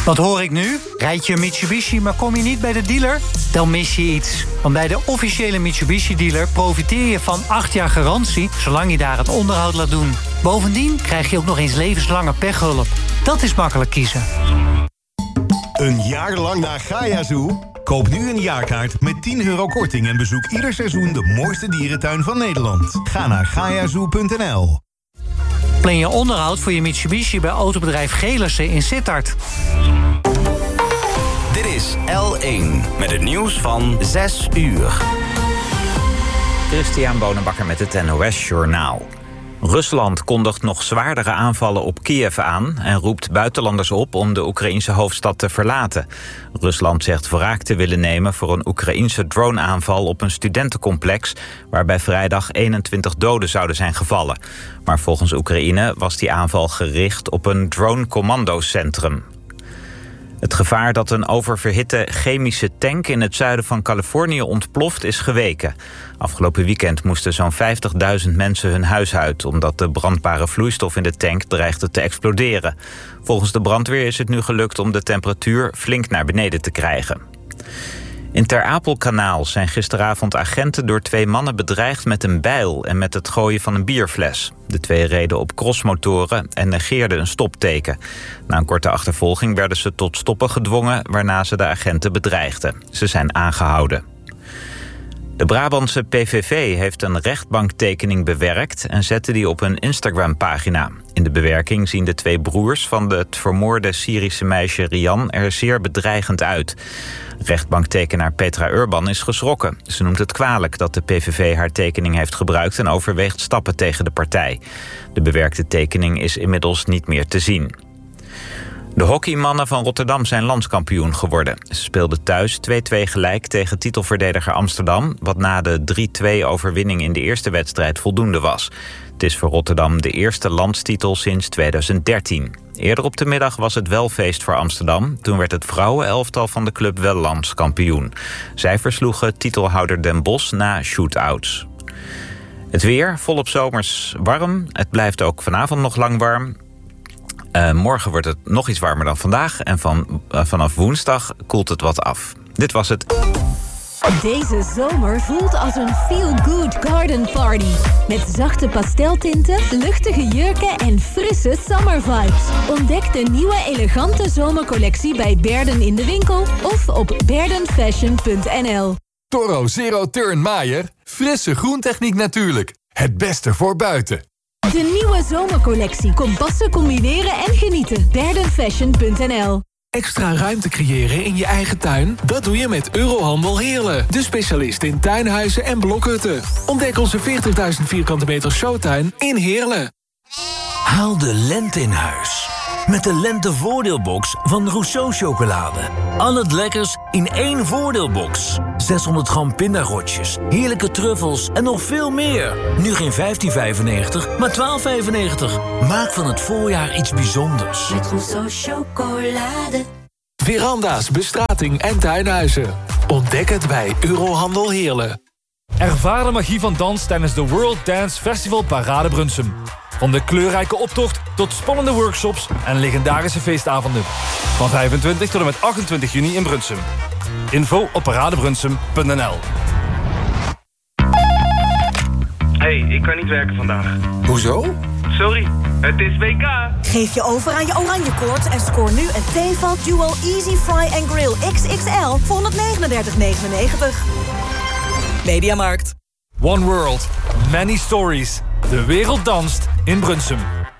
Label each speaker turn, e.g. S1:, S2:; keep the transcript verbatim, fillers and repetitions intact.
S1: Wat hoor ik nu? Rijd je een Mitsubishi, maar kom je niet bij de dealer? Dan mis je iets. Want bij de officiële Mitsubishi-dealer profiteer je van acht jaar garantie, zolang je daar het onderhoud laat doen. Bovendien krijg je ook nog eens levenslange pechhulp. Dat is makkelijk kiezen.
S2: Een jaar lang naar Gaia Zoo? Koop nu een jaarkaart met tien euro korting en bezoek ieder seizoen de mooiste dierentuin van Nederland. Ga naar gaiazoo punt n l.
S1: Plan je onderhoud voor je Mitsubishi bij autobedrijf Gelissen in Sittard.
S3: Dit is L één met het nieuws van zes uur.
S4: Christian Bonenbakker met het N O S Journaal. Rusland kondigt nog zwaardere aanvallen op Kiev aan en roept buitenlanders op om de Oekraïnse hoofdstad te verlaten. Rusland zegt wraak te willen nemen voor een Oekraïnse droneaanval op een studentencomplex, waarbij vrijdag eenentwintig doden zouden zijn gevallen. Maar volgens Oekraïne was die aanval gericht op een drone-commandocentrum. Het gevaar dat een oververhitte chemische tank in het zuiden van Californië ontploft is geweken. Afgelopen weekend moesten zo'n vijftigduizend mensen hun huis uit, omdat de brandbare vloeistof in de tank dreigde te exploderen. Volgens de brandweer is het nu gelukt om de temperatuur flink naar beneden te krijgen. In Ter Apelkanaal zijn gisteravond agenten door twee mannen bedreigd met een bijl en met het gooien van een bierfles. De twee reden op crossmotoren en negeerden een stopteken. Na een korte achtervolging werden ze tot stoppen gedwongen, waarna ze de agenten bedreigden. Ze zijn aangehouden. De Brabantse P V V heeft een rechtbanktekening bewerkt en zette die op een Instagram-pagina. In de bewerking zien de twee broers van het vermoorde Syrische meisje Rian er zeer bedreigend uit. Rechtbanktekenaar Petra Urban is geschrokken. Ze noemt het kwalijk dat de P V V haar tekening heeft gebruikt en overweegt stappen tegen de partij. De bewerkte tekening is inmiddels niet meer te zien. De hockeymannen van Rotterdam zijn landskampioen geworden. Ze speelden thuis twee-twee gelijk tegen titelverdediger Amsterdam, wat na de drie-twee overwinning in de eerste wedstrijd voldoende was. Het is voor Rotterdam de eerste landstitel sinds tweeduizend dertien. Eerder op de middag was het wel feest voor Amsterdam. Toen werd het vrouwenelftal van de club wel landskampioen. Zij versloegen titelhouder Den Bosch na shootouts. Het weer, volop zomers warm. Het blijft ook vanavond nog lang warm. Uh, morgen wordt het nog iets warmer dan vandaag. En van, uh, vanaf woensdag koelt het wat af. Dit was het.
S5: Deze zomer voelt als een feel-good garden party. Met zachte pasteltinten, luchtige jurken en frisse summer vibes. Ontdek de nieuwe elegante zomercollectie bij Berden in de winkel of op berden fashion punt n l.
S6: Toro Zero Turn Maier. Frisse groentechniek natuurlijk. Het beste voor buiten.
S5: De nieuwe zomercollectie. Kom passen, combineren en genieten. berden fashion punt n l.
S7: Extra ruimte creëren in je eigen tuin? Dat doe je met Eurohandel Heerlen. De specialist in tuinhuizen en blokhutten. Ontdek onze veertigduizend vierkante meter showtuin in Heerlen.
S8: Haal de lente in huis. Met de lentevoordeelbox van Rousseau Chocolade. Al het lekkers in één voordeelbox. zeshonderd gram pindarotjes, heerlijke truffels en nog veel meer. Nu geen vijftien vijfennegentig, maar twaalf vijfennegentig. Maak van het voorjaar iets bijzonders.
S9: Met Rousseau Chocolade.
S7: Veranda's, bestrating en tuinhuizen. Ontdek het bij Eurohandel Heerlen.
S10: Ervaar de magie van dans tijdens de World Dance Festival Parade Brunsum. Van de kleurrijke optocht tot spannende workshops en legendarische feestavonden. Van vijfentwintig tot en met achtentwintig juni in Brunsum. Info op paradebrunsum punt n l.
S11: Hey, ik kan niet werken vandaag.
S6: Hoezo?
S11: Sorry, het is W K.
S12: Geef je over aan je oranje koord en scoor nu een Tefal Dual Easy Fry and Grill X X L voor honderdnegenendertig negenennegentig. Mediamarkt.
S10: One World, many stories. De wereld danst in Brunsum.